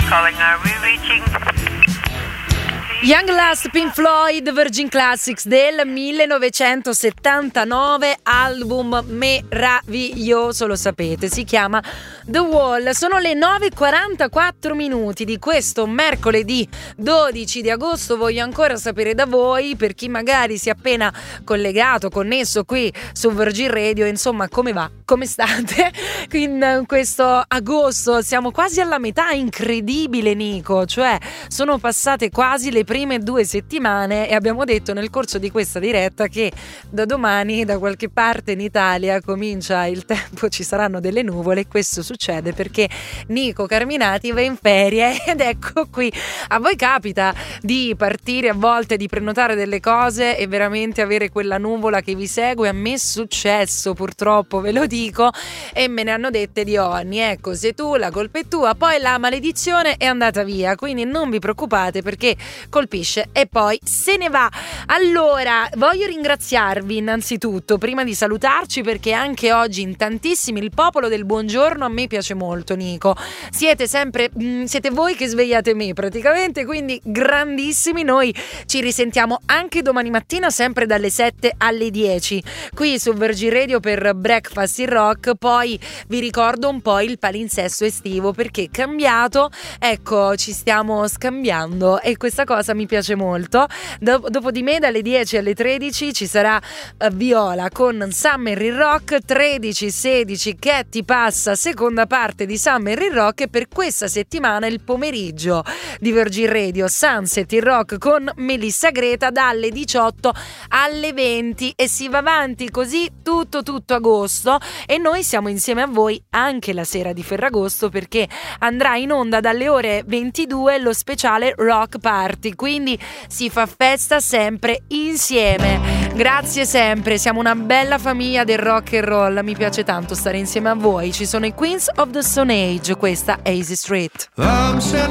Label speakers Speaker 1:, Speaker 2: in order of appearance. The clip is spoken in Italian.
Speaker 1: calling. Are we reaching?
Speaker 2: Young Last, Pink Floyd, Virgin Classics del 1979, album meraviglioso, lo sapete, si chiama The Wall. Sono le 9:44 minuti di questo mercoledì 12 di agosto. Voglio ancora sapere da voi, per chi magari si è appena collegato, connesso qui su Virgin Radio, insomma, come va? Come state? In questo agosto siamo quasi alla metà, incredibile Nico, cioè sono passate quasi le prime 2 settimane e abbiamo detto nel corso di questa diretta che da domani da qualche parte in Italia comincia il tempo, ci saranno delle nuvole, e questo succede perché Nico Carminati va in ferie ed ecco qui. A voi capita di partire a volte, di prenotare delle cose e veramente avere quella nuvola che vi segue? A me è successo, purtroppo, ve lo dico, e me ne hanno dette di ogni. Ecco, sei tu, la colpa è tua, poi la maledizione è andata via, quindi non vi preoccupate perché colpisce e poi se ne va. Allora, voglio ringraziarvi innanzitutto prima di salutarci, perché anche oggi in tantissimi, il popolo del buongiorno a me piace molto, Nico, siete sempre siete voi che svegliate me praticamente, quindi grandissimi. Noi ci risentiamo anche domani mattina sempre dalle 7 alle 10 qui su Virgin Radio per Breakfast in Rock. Poi vi ricordo un po' il palinsesto estivo perché è cambiato, ecco, ci stiamo scambiando e questa cosa mi piace molto. Dopo di me dalle 10 alle 13 ci sarà Viola con Summer in Rock, 13-16 che ti passa, seconda parte di Summer in Rock, e per questa settimana il pomeriggio di Virgin Radio Sunset in Rock con Melissa Greta dalle 18 alle 20 e si va avanti così tutto agosto, e noi siamo insieme a voi anche la sera di Ferragosto perché andrà in onda dalle ore 22 lo speciale Rock Party, quindi si fa festa sempre insieme. Grazie sempre, siamo una bella famiglia del rock and roll, mi piace tanto stare insieme a voi. Ci sono i Queens of the Stone Age, questa è Easy Street.